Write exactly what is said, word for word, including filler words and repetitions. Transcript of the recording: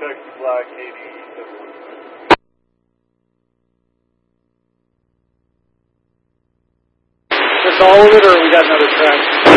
Taxi Black eighty. That's all of it, or we got another track?